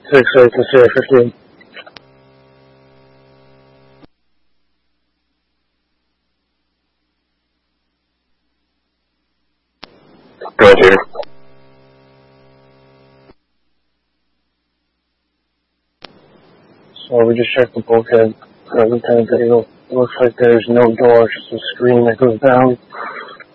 6-8 to 015. Roger. So we just checked the bulkhead. Lieutenant Eagle. It looks like there's no door, just a screen that goes down.